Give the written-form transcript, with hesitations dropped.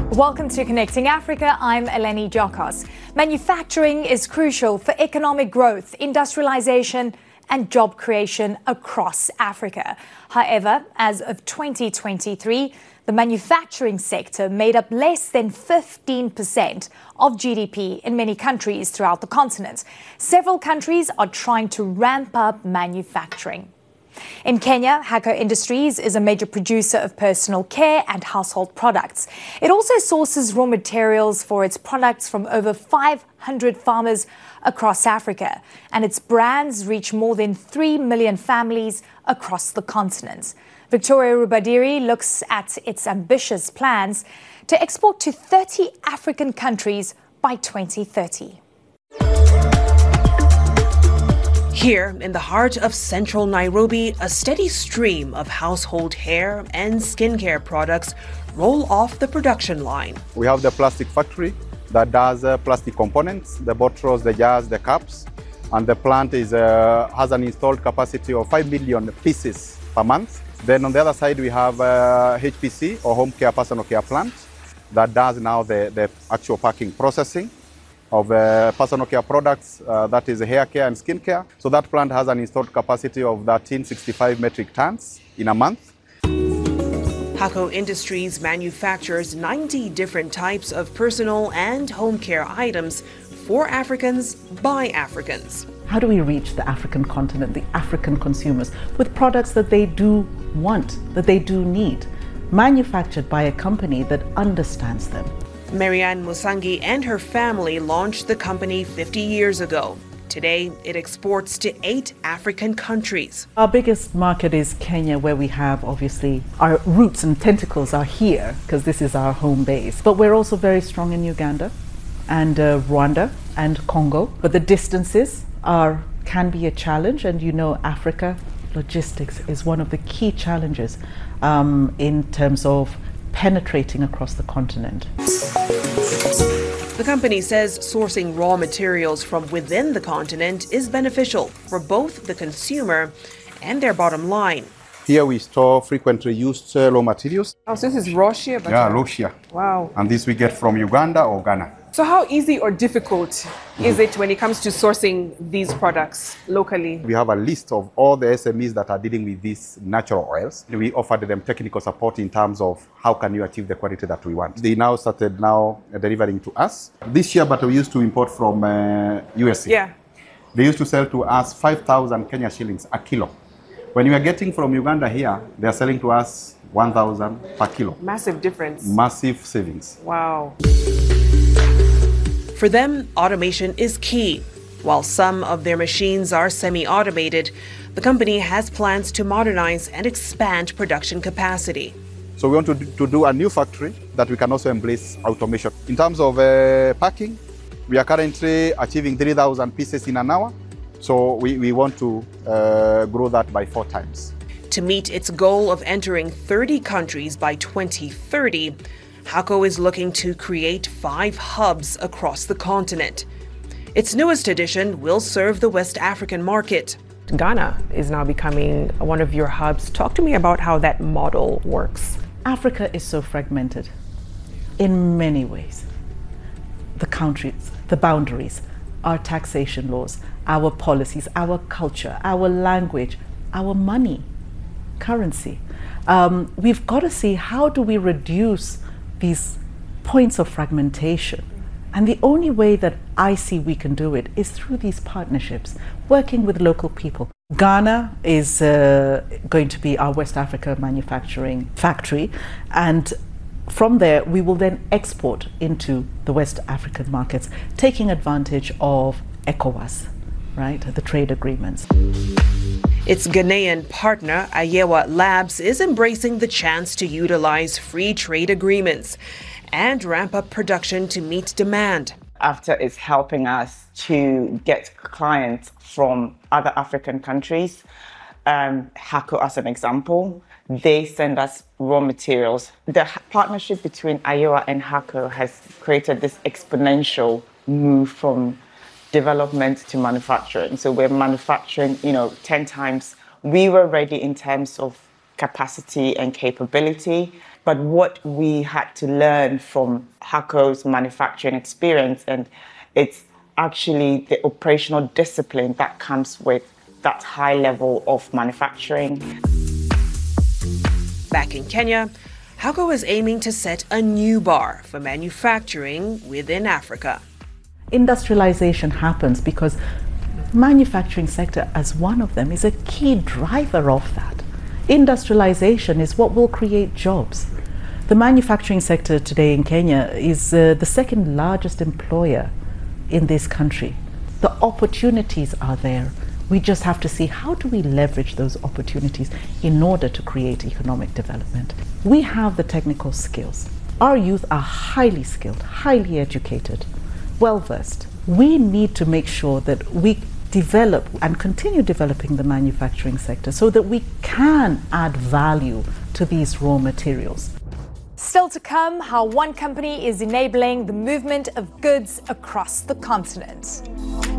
Welcome to Connecting Africa. I'm Eleni Jokos. Manufacturing is crucial for economic growth, industrialization, and job creation across Africa. However, as of 2023, the manufacturing sector made up less than 15% of GDP in many countries throughout the continent. Several countries are trying to ramp up manufacturing. In Kenya, Hako Industries is a major producer of personal care and household products. It also sources raw materials for its products from over 500 farmers across Africa, and its brands reach more than 3 million families across the continent. Victoria Rubadiri looks at its ambitious plans to export to 30 African countries by 2030. Here, in the heart of central Nairobi, a steady stream of household hair and skincare products roll off the production line. We have the plastic factory that does plastic components, the bottles, the jars, the cups, and the plant has an installed capacity of 5 million pieces per month. Then on the other side, we have HPC, or home care personal care plant, that does now the actual packing processing of personal care products, that is hair care and skin care. So that plant has an installed capacity of 1365 metric tons in a month. Hako Industries manufactures 90 different types of personal and home care items for Africans by Africans. How do we reach the African continent, the African consumers, with products that they do want, that they do need, manufactured by a company that understands them? Marianne Musangi and her family launched the company 50 years ago. Today, it exports to 8 African countries. Our biggest market is Kenya, where we have, obviously, our roots and tentacles are here, because this is our home base. But we're also very strong in Uganda and Rwanda and Congo. But the distances can be a challenge, and you know, Africa, logistics is one of the key challenges in terms of penetrating across the continent. The company says sourcing raw materials from within the continent is beneficial for both the consumer and their bottom line. Here we store frequently used raw materials. Oh, so this is raw shea butter? Yeah, raw shea. Wow. And this we get from Uganda or Ghana. So how easy or difficult is it when it comes to sourcing these products locally? We have a list of all the SMEs that are dealing with these natural oils. We offered them technical support in terms of how can you achieve the quality that we want. They now started delivering to us. This year, but we used to import from USA. Yeah. They used to sell to us 5,000 Kenya shillings a kilo. When we are getting from Uganda here, they are selling to us 1,000 per kilo. Massive difference. Massive savings. Wow. For them, automation is key. While some of their machines are semi-automated, the company has plans to modernize and expand production capacity. So we want to do a new factory that we can also embrace automation. In terms of packing, we are currently achieving 3,000 pieces in an hour. So we want to grow that by 4 times. To meet its goal of entering 30 countries by 2030, Hako is looking to create 5 hubs across the continent. Its newest edition will serve the West African market. Ghana is now becoming one of your hubs. Talk to me about how that model works. Africa is so fragmented in many ways. The countries, the boundaries, our taxation laws, our policies, our culture, our language, our money, currency. We've got to see, how do we reduce these points of fragmentation? And the only way that I see we can do it is through these partnerships, working with local people. Ghana is going to be our West Africa manufacturing factory, and from there we will then export into the West African markets, taking advantage of ECOWAS, right, the trade agreements. Its Ghanaian partner, Ayewa Labs, is embracing the chance to utilize free trade agreements and ramp up production to meet demand. After it's helping us to get clients from other African countries, Hako as an example, they send us raw materials. The partnership between Ayewa and Hako has created this exponential move from development to manufacturing. So we're manufacturing, 10 times. We were ready in terms of capacity and capability. But what we had to learn from HACO's manufacturing experience, and it's actually the operational discipline that comes with that high level of manufacturing. Back in Kenya, HACO is aiming to set a new bar for manufacturing within Africa. Industrialization happens because manufacturing sector as one of them is a key driver of that. Industrialization is what will create jobs. The manufacturing sector today in Kenya is the second largest employer in this country. The opportunities are there. We just have to see how do we leverage those opportunities in order to create economic development. We have the technical skills. Our youth are highly skilled, highly educated, well-versed. We need to make sure that we develop and continue developing the manufacturing sector so that we can add value to these raw materials. Still to come, how one company is enabling the movement of goods across the continent.